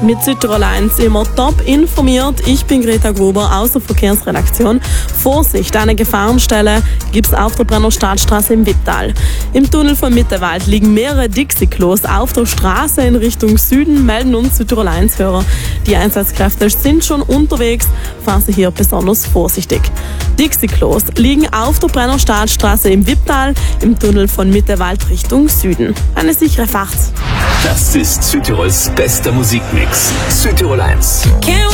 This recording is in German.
Mit Südtirol 1 immer top informiert. Ich bin Greta Gruber aus der Verkehrsredaktion. Vorsicht, eine Gefahrenstelle gibt's auf der Brenner Stadtstraße im Wipptal. Im Tunnel von Mittenwald liegen mehrere Dixie-Klos auf der Straße in Richtung Süden, melden uns Südtirol 1-Hörer. Die Einsatzkräfte sind schon unterwegs, fahren Sie hier besonders vorsichtig. Dixie-Klos liegen auf der Brenner Stadtstraße im Wipptal, im Tunnel von Mittenwald Richtung Süden. Eine sichere Fahrt. Das ist Südtirols bester Musikmix. Südtirol 1.